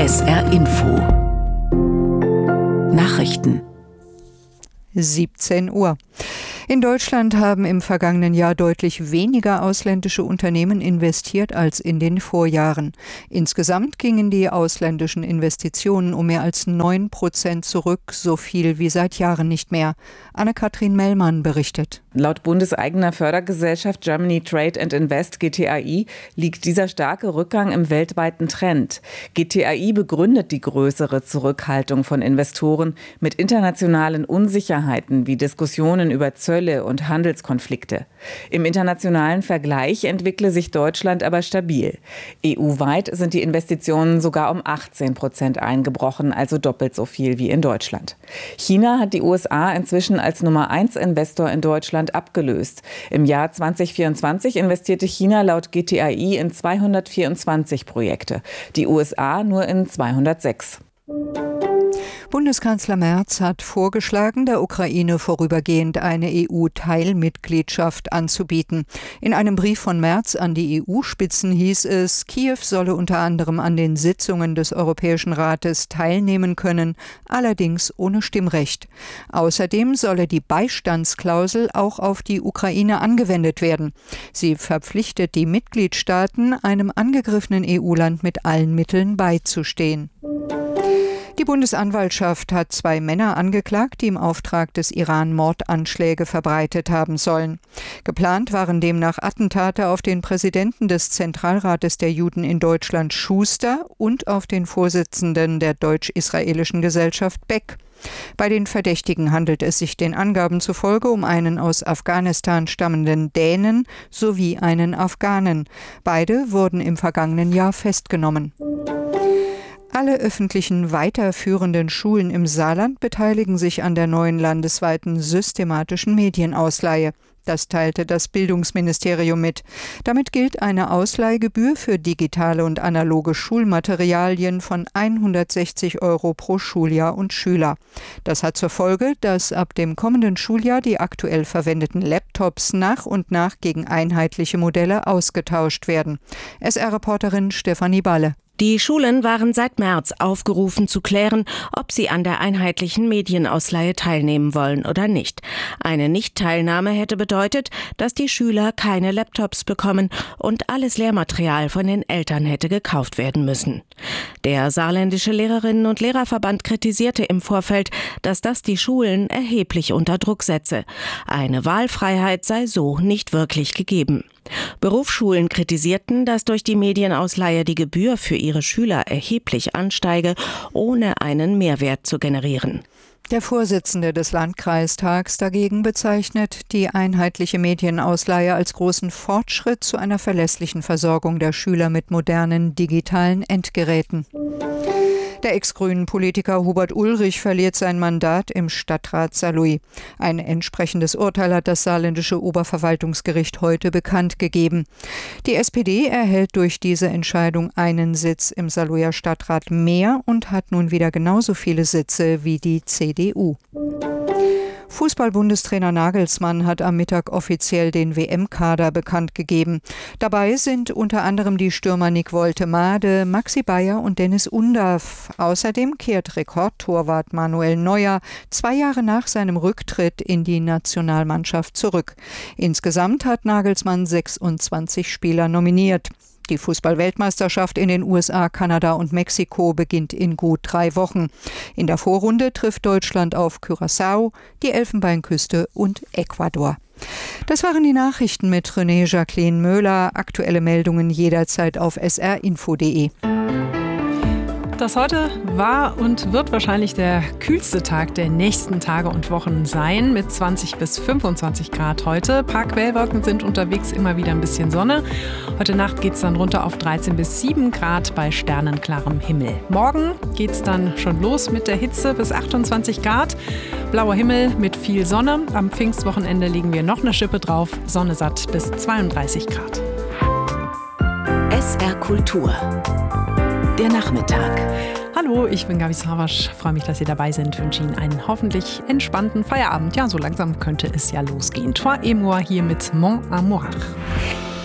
SR Info Nachrichten 17 Uhr. In Deutschland haben im vergangenen Jahr deutlich weniger ausländische Unternehmen investiert als in den Vorjahren. Insgesamt gingen die ausländischen Investitionen um mehr als 9% zurück, so viel wie seit Jahren nicht mehr. Anne-Kathrin Mellmann berichtet. Laut bundeseigener Fördergesellschaft Germany Trade and Invest GTAI liegt dieser starke Rückgang im weltweiten Trend. GTAI begründet die größere Zurückhaltung von Investoren mit internationalen Unsicherheiten wie Diskussionen über Zölle und Handelskonflikte. Im internationalen Vergleich entwickle sich Deutschland aber stabil. EU-weit sind die Investitionen sogar um 18% eingebrochen, also doppelt so viel wie in Deutschland. China hat die USA inzwischen als Nummer 1 Investor in Deutschland abgelöst. Im Jahr 2024 investierte China laut GTAI in 224 Projekte, die USA nur in 206. Bundeskanzler Merz hat vorgeschlagen, der Ukraine vorübergehend eine EU-Teilmitgliedschaft anzubieten. In einem Brief von Merz an die EU-Spitzen hieß es, Kiew solle unter anderem an den Sitzungen des Europäischen Rates teilnehmen können, allerdings ohne Stimmrecht. Außerdem solle die Beistandsklausel auch auf die Ukraine angewendet werden. Sie verpflichtet die Mitgliedstaaten, einem angegriffenen EU-Land mit allen Mitteln beizustehen. Die Bundesanwaltschaft hat 2 Männer angeklagt, die im Auftrag des Iran Mordanschläge verbreitet haben sollen. Geplant waren demnach Attentate auf den Präsidenten des Zentralrates der Juden in Deutschland Schuster und auf den Vorsitzenden der deutsch-israelischen Gesellschaft Beck. Bei den Verdächtigen handelt es sich den Angaben zufolge um einen aus Afghanistan stammenden Dänen sowie einen Afghanen. Beide wurden im vergangenen Jahr festgenommen. Alle öffentlichen weiterführenden Schulen im Saarland beteiligen sich an der neuen landesweiten systematischen Medienausleihe. Das teilte das Bildungsministerium mit. Damit gilt eine Ausleihgebühr für digitale und analoge Schulmaterialien von 160 € pro Schuljahr und Schüler. Das hat zur Folge, dass ab dem kommenden Schuljahr die aktuell verwendeten Laptops nach und nach gegen einheitliche Modelle ausgetauscht werden. SR-Reporterin Stefanie Balle. Die Schulen waren seit März aufgerufen zu klären, ob sie an der einheitlichen Medienausleihe teilnehmen wollen oder nicht. Eine Nichtteilnahme hätte bedeutet, dass die Schüler keine Laptops bekommen und alles Lehrmaterial von den Eltern hätte gekauft werden müssen. Der saarländische Lehrerinnen- und Lehrerverband kritisierte im Vorfeld, dass das die Schulen erheblich unter Druck setze. Eine Wahlfreiheit sei so nicht wirklich gegeben. Berufsschulen kritisierten, dass durch die Medienausleihe die Gebühr für ihre Schüler erheblich ansteige, ohne einen Mehrwert zu generieren. Der Vorsitzende des Landkreistags dagegen bezeichnet die einheitliche Medienausleihe als großen Fortschritt zu einer verlässlichen Versorgung der Schüler mit modernen digitalen Endgeräten. Der ex-grünen Politiker Hubert Ulrich verliert sein Mandat im Stadtrat Saarlouis. Ein entsprechendes Urteil hat das saarländische Oberverwaltungsgericht heute bekannt gegeben. Die SPD erhält durch diese Entscheidung einen Sitz im Saarlouier Stadtrat mehr und hat nun wieder genauso viele Sitze wie die CDU. Fußball-Bundestrainer Nagelsmann hat am Mittag offiziell den WM-Kader bekannt gegeben. Dabei sind unter anderem die Stürmer Nick Woltemade, Maxi Bayer und Dennis Undav. Außerdem kehrt Rekordtorwart Manuel Neuer 2 Jahre nach seinem Rücktritt in die Nationalmannschaft zurück. Insgesamt hat Nagelsmann 26 Spieler nominiert. Die Fußball-Weltmeisterschaft in den USA, Kanada und Mexiko beginnt in gut 3 Wochen. In der Vorrunde trifft Deutschland auf Curaçao, die Elfenbeinküste und Ecuador. Das waren die Nachrichten mit René Jacqueline Möhler. Aktuelle Meldungen jederzeit auf srinfo.de. Das heute war und wird wahrscheinlich der kühlste Tag der nächsten Tage und Wochen sein, mit 20 bis 25 Grad heute. Ein paar Quellwolken sind unterwegs, immer wieder ein bisschen Sonne. Heute Nacht geht es dann runter auf 13 bis 7 Grad bei sternenklarem Himmel. Morgen geht es dann schon los mit der Hitze bis 28 Grad. Blauer Himmel mit viel Sonne. Am Pfingstwochenende legen wir noch eine Schippe drauf. Sonne satt bis 32 Grad. SR Kultur. Der Nachmittag. Hallo, ich bin Gabi Savasch. Freue mich, dass Sie dabei sind. Wünsche Ihnen einen hoffentlich entspannten Feierabend. Ja, so langsam könnte es ja losgehen. Toi et moi hier mit Mon Amour.